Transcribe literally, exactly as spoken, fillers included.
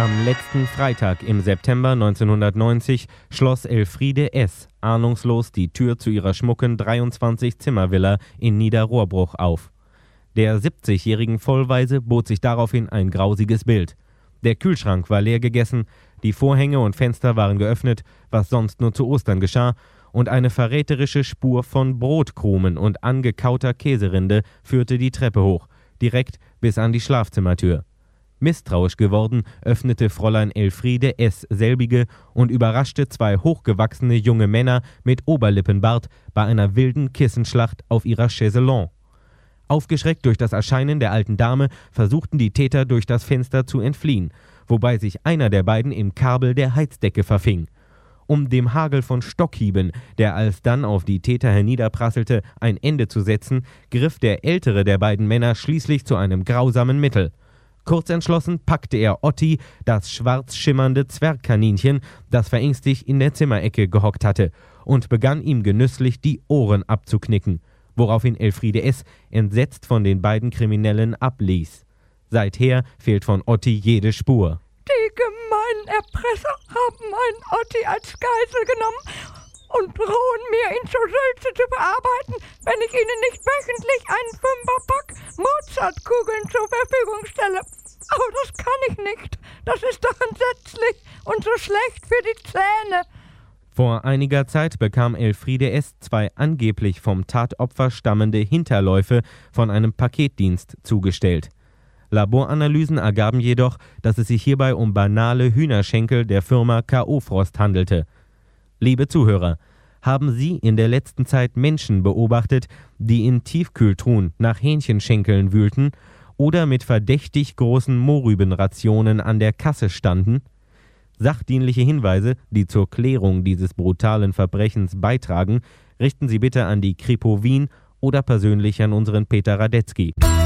Am letzten Freitag im September neunzehnhundertneunzig schloss Elfriede S. ahnungslos die Tür zu ihrer schmucken dreiundzwanzig-Zimmer-Villa in Niederrohrbruch auf. Der siebzigjährigen Vollwaise bot sich daraufhin ein grausiges Bild. Der Kühlschrank war leer gegessen, die Vorhänge und Fenster waren geöffnet, was sonst nur zu Ostern geschah, und eine verräterische Spur von Brotkrumen und angekauter Käserinde führte die Treppe hoch, direkt bis an die Schlafzimmertür. Misstrauisch geworden, öffnete Fräulein Elfriede S. selbige und überraschte zwei hochgewachsene junge Männer mit Oberlippenbart bei einer wilden Kissenschlacht auf ihrer Chaiselongue. Aufgeschreckt durch das Erscheinen der alten Dame versuchten die Täter durch das Fenster zu entfliehen, wobei sich einer der beiden im Kabel der Heizdecke verfing. Um dem Hagel von Stockhieben, der alsdann auf die Täter herniederprasselte, ein Ende zu setzen, griff der ältere der beiden Männer schließlich zu einem grausamen Mittel. Kurzentschlossen packte er Otti, das schwarz schimmernde Zwergkaninchen, das verängstigt in der Zimmerecke gehockt hatte, und begann ihm genüsslich die Ohren abzuknicken, woraufhin Elfriede S. entsetzt von den beiden Kriminellen abließ. Seither fehlt von Otti jede Spur. Die gemeinen Erpresser haben meinen Otti als Geisel genommen und drohen mir, ihn zur Sülze zu bearbeiten, wenn ich ihnen nicht wöchentlich einen Fünferpack Mozartkugeln zur Verfügung stelle. Aber das kann ich nicht. Das ist doch entsetzlich und so schlecht für die Zähne. Vor einiger Zeit bekam Elfriede S. zwei angeblich vom Tatopfer stammende Hinterläufe von einem Paketdienst zugestellt. Laboranalysen ergaben jedoch, dass es sich hierbei um banale Hühnerschenkel der Firma K O. Frost handelte. Liebe Zuhörer, haben Sie in der letzten Zeit Menschen beobachtet, die in Tiefkühltruhen nach Hähnchenschenkeln wühlten oder mit verdächtig großen Mohrrübenrationen an der Kasse standen? Sachdienliche Hinweise, die zur Klärung dieses brutalen Verbrechens beitragen, richten Sie bitte an die Kripo Wien oder persönlich an unseren Peter Radetzky.